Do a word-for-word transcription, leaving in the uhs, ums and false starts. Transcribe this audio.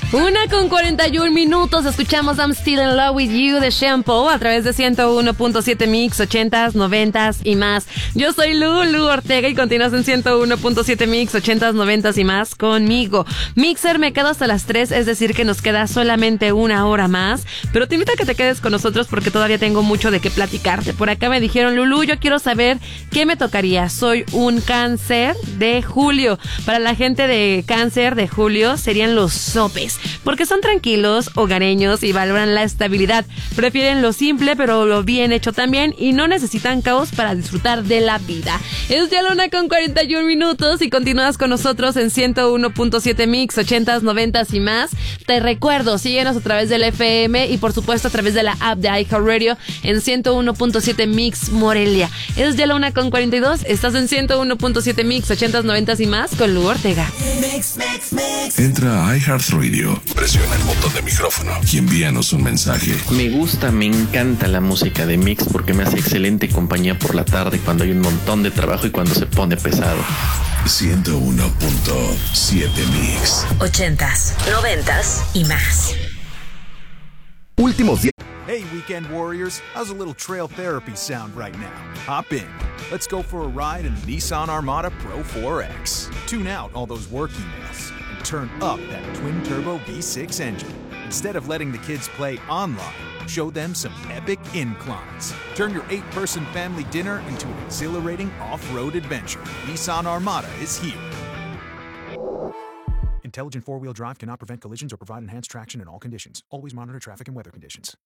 Una con cuarenta y un minutos, escuchamos I'm Still in Love with You de Shampoo a través de ciento uno punto siete Mix, ochentas, noventas y más. Yo soy Lulu Ortega y continúas en ciento uno punto siete Mix, ochentas, noventas y más conmigo. Mixer, me quedo hasta las tres, es decir que nos queda solamente una hora más, pero te invito a que te quedes con nosotros porque todavía tengo mucho de qué platicarte. Por acá me dijeron, Lulu, yo quiero saber qué me tocaría. Soy un cáncer de Julio. Para la gente de cáncer de Julio serían los sopes, porque son tranquilos, hogareños y valoran la estabilidad. Prefieren lo simple pero lo bien hecho también y no necesitan caos para disfrutar de la vida. Es ya la una con cuarenta y un minutos y continúas con nosotros en ciento uno punto siete Mix, ochentas, noventas y más. Te recuerdo, síguenos a través del F M y por supuesto a través de la app de iHeartRadio en ciento uno punto siete Mix Morelia. Es ya la una con cuarenta y dos, estás en ciento uno punto siete Mix, ochentas, noventas y más con Lu Ortega. Mix, mix, mix. Entra a iHeartRadio, presiona el botón de micrófono y envíanos un mensaje. Me gusta, me encanta la música de Mix porque me hace excelente compañía por la tarde cuando hay un montón de trabajo y cuando se pone pesado. ciento uno punto siete Mix. Ochentas, noventas y más. Últimos días. Hey, weekend warriors, how's a little trail therapy sound right now? Hop in. Let's go for a ride in the Nissan Armada Pro four X. Tune out all those work emails and turn up that twin-turbo V six engine. Instead of letting the kids play online, show them some epic inclines. Turn your eight-person family dinner into an exhilarating off-road adventure. Nissan Armada is here. Intelligent four-wheel drive cannot prevent collisions or provide enhanced traction in all conditions. Always monitor traffic and weather conditions.